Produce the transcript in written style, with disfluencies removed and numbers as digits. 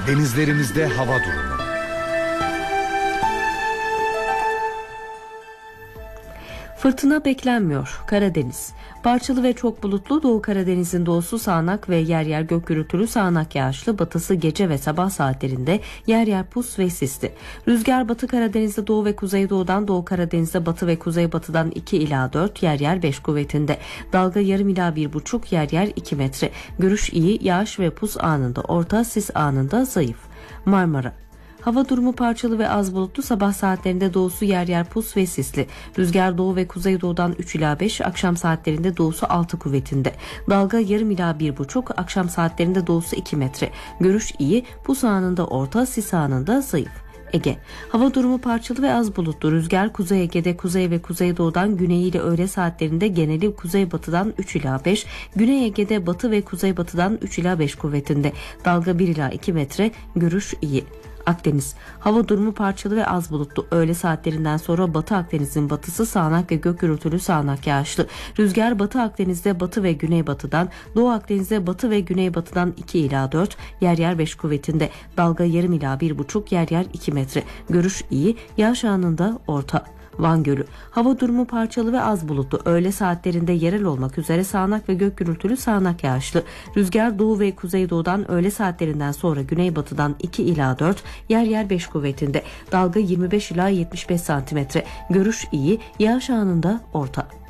Denizlerimizde hava durumu. Fırtına beklenmiyor. Karadeniz. Parçalı ve çok bulutlu. Doğu Karadeniz'in doğusu sağanak ve yer yer gök gürültülü sağanak yağışlı. Batısı gece ve sabah saatlerinde yer yer pus ve sisli. Rüzgar Batı Karadeniz'de doğu ve kuzeydoğudan, Doğu Karadeniz'de batı ve kuzeybatıdan 2 ila 4, yer yer 5 kuvvetinde. Dalga yarım ila 1,5, yer yer 2 metre. Görüş iyi, yağış ve pus anında orta, sis anında zayıf. Marmara. Hava durumu parçalı ve az bulutlu. Sabah saatlerinde doğusu yer yer pus ve sisli. Rüzgar doğu ve kuzeydoğudan 3 ila 5, akşam saatlerinde doğusu 6 kuvvetinde. Dalga yarım ila 1,5, akşam saatlerinde doğusu 2 metre. Görüş iyi, pus anında orta, sis anında zayıf. Ege. Hava durumu parçalı ve az bulutlu. Rüzgar Kuzey Ege'de kuzey ve kuzeydoğudan, güneyiyle öğle saatlerinde geneli kuzeybatıdan 3 ila 5, Güney Ege'de batı ve kuzeybatıdan 3 ila 5 kuvvetinde. Dalga 1 ila 2 metre. Görüş iyi. Akdeniz. Hava durumu parçalı ve az bulutlu. Öğle saatlerinden sonra Batı Akdeniz'in batısı sağanak ve gök gürültülü sağanak yağışlı. Rüzgar Batı Akdeniz'de batı ve güneybatıdan, Doğu Akdeniz'de batı ve güneybatıdan 2 ila 4, yer yer 5 kuvvetinde. Dalga yarım ila 1,5, yer yer 2 metre. Görüş iyi, yağış anında orta. Van Gölü. Hava durumu parçalı ve az bulutlu. Öğle saatlerinde yerel olmak üzere sağanak ve gök gürültülü sağanak yağışlı. Rüzgar doğu ve kuzeydoğudan, öğle saatlerinden sonra güneybatıdan 2 ila 4, yer yer 5 kuvvetinde. Dalga 25 ila 75 santimetre. Görüş iyi, yağış anında orta.